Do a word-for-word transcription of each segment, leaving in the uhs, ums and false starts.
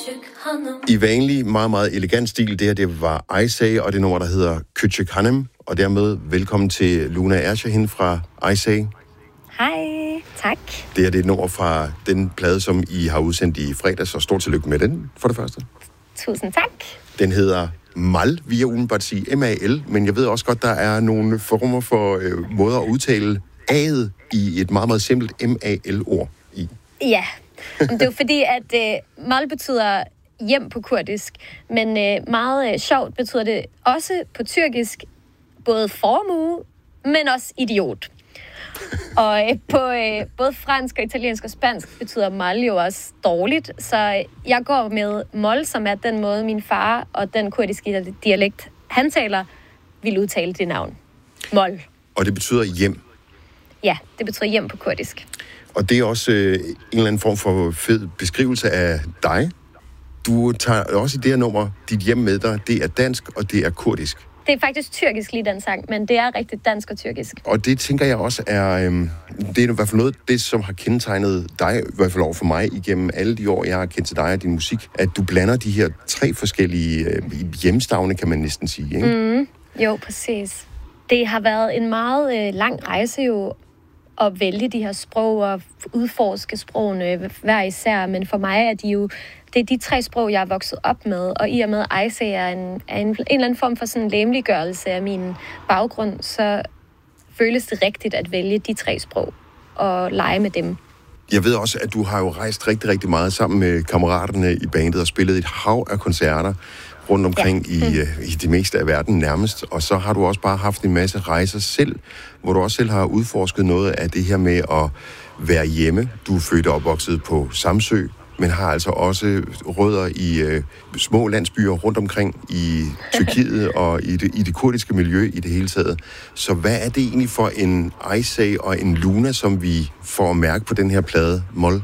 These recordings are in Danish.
I vanlig, meget, meget elegant stil. Det her, det var Aysay, og det nummer, der hedder Küçük Hanım. Og dermed velkommen til Luna Erşahin fra Aysay. Hej, tak. Det her, det er et nummer fra den plade, som I har udsendt i fredags, og stort tillykke med den, for det første. Tusind tak. Den hedder Mal, vi har umiddelbart sige M A L, men jeg ved også godt, der er nogle former for øh, måder at udtale A'et i et meget, meget simpelt M A L-ord i. Ja, det er jo fordi, at øh, Mal betyder hjem på kurdisk, men øh, meget øh, sjovt betyder det også på tyrkisk både formue, men også idiot. Og øh, på øh, både fransk og italiensk og spansk betyder mal jo også dårligt, så øh, jeg går med mol, som er den måde, min far og den kurdiske dialekt, han taler, vil udtale det navn. Mol. Og det betyder hjem? Ja, det betyder hjem på kurdisk. Og det er også øh, en eller anden form for fed beskrivelse af dig. Du tager også i det her nummer dit hjem med dig. Det er dansk, og det er kurdisk. Det er faktisk tyrkisk lige den sang, men det er rigtig dansk og tyrkisk. Og det tænker jeg også er, øhm, det er i hvert fald noget det, som har kendetegnet dig, i hvert fald over for mig, igennem alle de år, jeg har kendt til dig og din musik, at du blander de her tre forskellige øh, hjemstavne, kan man næsten sige, ikke? Mm, jo, præcis. Det har været en meget øh, lang rejse jo, at vælge de her sprog og udforske sprogene hver især, men for mig er de jo, det er de tre sprog, jeg er vokset op med, og i og med, at Aysay er en, er en, en eller anden form for sådan en læmeliggørelse af min baggrund, så føles det rigtigt at vælge de tre sprog og lege med dem. Jeg ved også, at du har jo rejst rigtig, rigtig meget sammen med kammeraterne i bandet og spillet et hav af koncerter rundt omkring ja. i, mm. i det meste af verden nærmest. Og så har du også bare haft en masse rejser selv, hvor du også selv har udforsket noget af det her med at være hjemme. Du er født og opvokset på Samsø, men har altså også rødder i øh, små landsbyer rundt omkring i Tyrkiet og i det, i det kurdiske miljø i det hele taget. Så hvad er det egentlig for en Aysay og en Luna, som vi får at mærke på den her plade, Mol?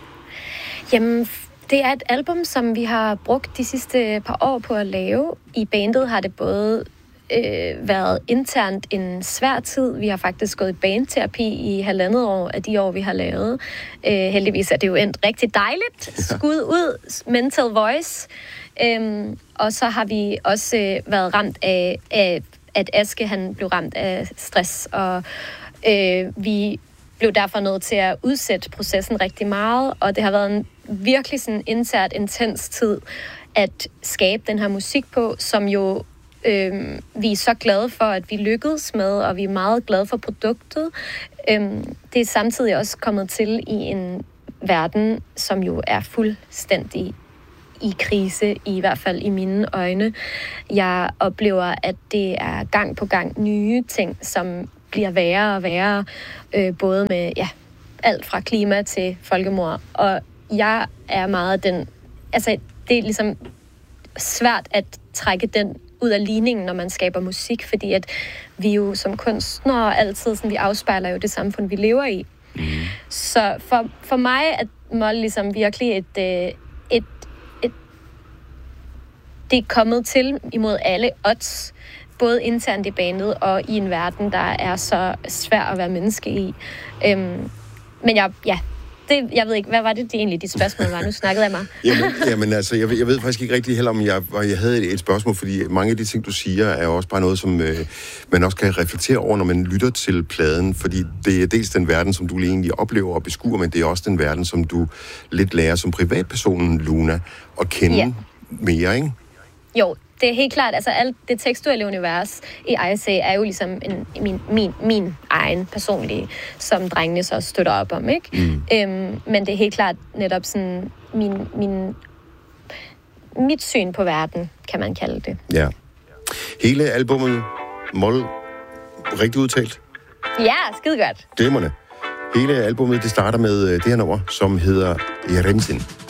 Jamen, det er et album, som vi har brugt de sidste par år på at lave. I bandet har det både øh, været internt en svær tid. Vi har faktisk gået i bandterapi i halvandet år af de år, vi har lavet. Øh, heldigvis er det jo endt rigtig dejligt. Skud ud, mental voice. Øhm, og så har vi også øh, været ramt af, af, at Aske han blev ramt af stress. Og øh, vi blev derfor nødt til at udsætte processen rigtig meget. Og det har været en virkelig sådan internt intens tid at skabe den her musik på, som jo Øhm, vi er så glade for, at vi lykkedes med, og vi er meget glade for produktet. Øhm, det er samtidig også kommet til i en verden, som jo er fuldstændig i krise, i hvert fald i mine øjne. Jeg oplever, at det er gang på gang nye ting, som bliver værre og værre, øh, både med ja, alt fra klima til folkemord. Og jeg er meget den... Altså, det er ligesom svært at trække den ud af ligningen, når man skaber musik, fordi at vi jo som kunstnere altid, sådan, vi afspejler jo det samfund, vi lever i. Mm. Så for, for mig er Mol ligesom virkelig et, et, et, et... Det er kommet til imod alle odds, både internt i bandet og i en verden, der er så svær at være menneske i. Øhm, men jeg, ja... Det, jeg ved ikke, hvad var det, det egentlig, dit spørgsmål var? Nu snakkede jeg mig. jamen, jamen altså, jeg ved, jeg ved faktisk ikke rigtig heller, om jeg, jeg havde et, et spørgsmål, fordi mange af de ting, du siger, er også bare noget, som øh, man også kan reflektere over, når man lytter til pladen, fordi det er dels den verden, som du egentlig oplever og beskuer, men det er også den verden, som du lidt lærer som privatpersonen, Luna, at kende ja. mere, ikke? Jo, det er helt klart, altså alt det tekstuelle univers i Aysay er jo ligesom en, min, min, min egen personlige, som drengene så støtter op om, ikke? Mm. Øhm, men det er helt klart netop sådan min, min, mit syn på verden, kan man kalde det. Ja. Hele albumet, Mol, rigtig udtalt? Ja, skide godt. Glimrende. Hele albumet, det starter med det her nummer, som hedder Yerensin.